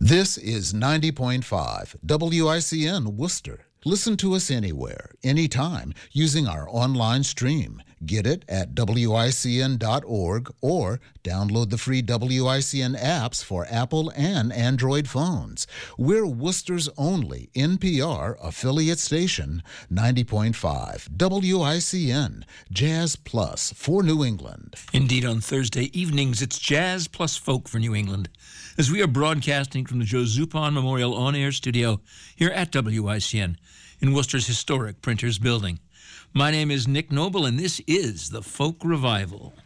This is 90.5 WICN Worcester. Listen to us anywhere, anytime, using our online stream. Get it at WICN.org or download the free WICN apps for Apple and Android phones. We're Worcester's only NPR affiliate station, 90.5 WICN, Jazz Plus for New England. Indeed, on Thursday evenings, it's Jazz Plus Folk for New England, as we are broadcasting from the Joe Zupan Memorial On-Air Studio here at WICN in Worcester's historic Printers Building. My name is Nick Noble, and this is the Folk Revival.